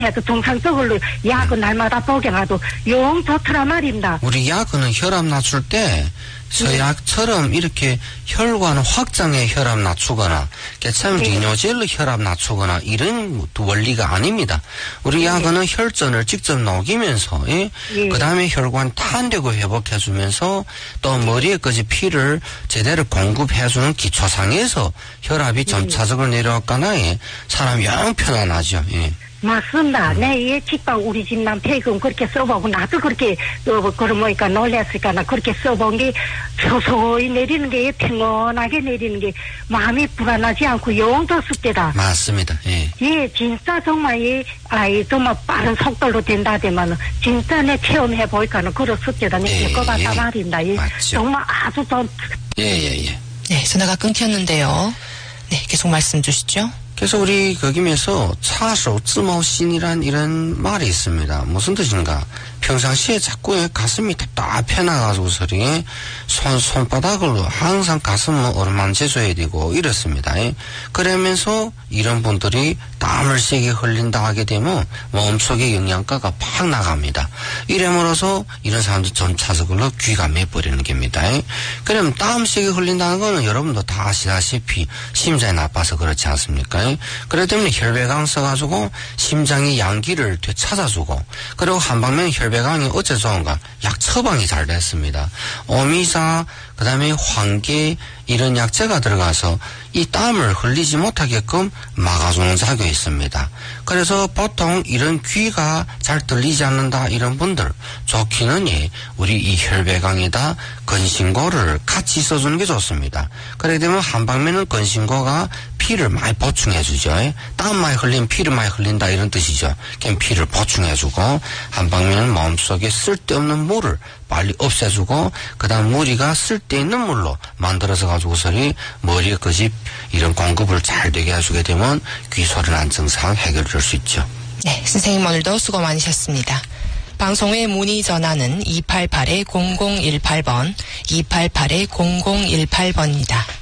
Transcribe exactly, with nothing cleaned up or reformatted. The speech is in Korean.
해도 정상적으로 약은 날마다 복용하도 영 좋더라 말입니다. 우리 약은 혈압 낮출 때 서약처럼 이렇게 혈관 확장의 혈압 낮추거나 개참 네. 리노젤로 혈압 낮추거나 이런 원리가 아닙니다. 우리 약은 혈전을 직접 녹이면서 예? 네. 그 다음에 혈관 탄되고 회복해주면서 또 머리에까지 피를 제대로 공급해주는 기초상에서 혈압이 점차적으로 내려왔거나 예? 사람이 영 편안하죠. 예. 맞습니다. 내 이 집밥 우리 집 남편이 그렇게 써보고 나도 그렇게 어, 그런 뭐니까 놀랐으니까 나 그렇게 써본 게 서서히 내리는 게 평온하게 내리는 게 마음이 불안하지 않고 영 좋을 때다. 맞습니다. 예. 예, 진짜 정말 이 아이 정말 빠른 속도로 된다되면 진짜 내 체험해 보니까는 그렇을 때다. 내 예, 것 같다 예. 말입니다. 예, 맞죠. 정말 아주 좀 예예예. 예. 네, 전화가 끊겼는데요. 네, 계속 말씀 주시죠. 그래서 우리 거기면서 차소 쯔모신이란 이런 말이 있습니다. 무슨 뜻인가? 평상시에 자꾸 가슴이 답답해 나가지고 소리 손, 손바닥으로 항상 가슴을 어루만져줘야 되고 이렇습니다. 그러면서 이런 분들이 땀을 세게 흘린다 하게 되면 몸속에 영양가가 팍 나갑니다. 이래므로서 이런 사람들 점차적으로 귀가 매버리는 겁니다. 그럼 땀 세게 흘린다는 거는 여러분도 다 아시다시피 심장이 나빠서 그렇지 않습니까? 그렇기 때문에 혈배강 써가지고 심장이 양기를 되찾아주고 그리고 한방면 혈배강이 어째 좋은가? 약 처방이 잘 됐습니다. 오미사 그 다음에 황계 이런 약재가 들어가서 이 땀을 흘리지 못하게끔 막아주는 작용이 있습니다. 그래서 보통 이런 귀가 잘 들리지 않는다 이런 분들 좋기는 예, 우리 이 혈배강에다 건신고를 같이 써주는 게 좋습니다. 그렇게 되면 한 방면은 건신고가 피를 많이 보충해주죠. 땀 많이 흘리면 피를 많이 흘린다 이런 뜻이죠. 그럼 피를 보충해주고 한 방면은 마음속에 쓸데없는 물을 빨리 없애주고 그 다음 무리가 쓸데있는 물로 만들어서 가지고서리 머리에 끝이 이런 공급을 잘 되게 해주게 되면 귀소리난 증상 해결될 수 있죠. 네, 선생님 오늘도 수고 많으셨습니다. 방송의 문의 전화는 이팔팔 공공일팔 번, 이팔팔 공공일팔 번입니다.